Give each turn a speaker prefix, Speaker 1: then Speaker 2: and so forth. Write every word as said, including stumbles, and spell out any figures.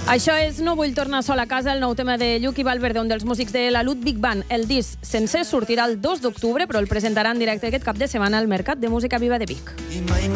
Speaker 1: Això és No vull tornar sol a casa, el nou tema de Lluc i Valverde, un dels músics de la Ludwig Band. El disc sencer sortirà el dos d'octubre, però el presentaran en directe aquest cap de setmana al Mercat de Música Viva de Vic.